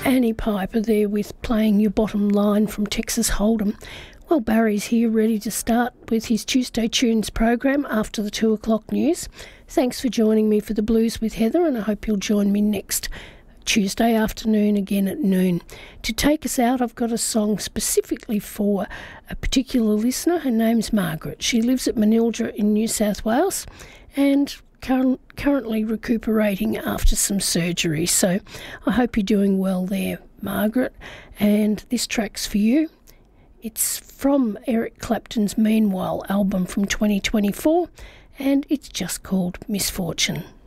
Annie Piper there with Playing Your Bottom Line from Texas Hold'em. Well, Barry's here ready to start with his Tuesday Tunes program after the 2 o'clock news. Thanks for joining me for the Blues with Heather, and I hope you'll join me next Tuesday afternoon again at noon. To take us out, I've got a song specifically for a particular listener. Her name's Margaret. She lives at Manildra in New South Wales and currently recuperating after some surgery. So I hope you're doing well there, Margaret. And this track's for you. It's from Eric Clapton's Meanwhile album from 2024, and it's just called Misfortune.